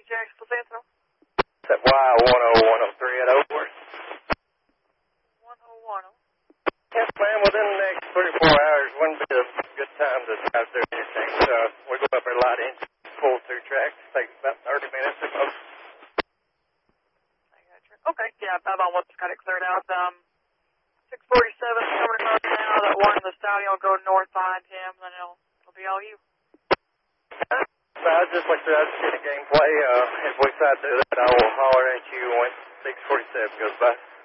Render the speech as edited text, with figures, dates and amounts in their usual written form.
Jacksonville Sentinel. That Y10103 at Oakworth. 1010. Yes, ma'am. Within the next 34 hours wouldn't be a good time to drive through anything. So we go up our light engine, pull through tracks. Takes about 30 minutes at most. I got you. Okay, yeah, I've almost got it cleared out. 647 coming across now. That one, the stallion will go north behind him, then it'll be all you. So I just like to see the gameplay. If we decide to do that, I will holler at you when 647 goes by.